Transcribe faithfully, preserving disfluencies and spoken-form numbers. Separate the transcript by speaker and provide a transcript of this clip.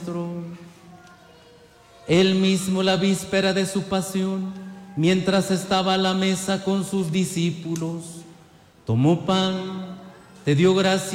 Speaker 1: nuestro. Él mismo, la víspera de su pasión, mientras estaba a la mesa con sus discípulos, tomó pan, te dio gracias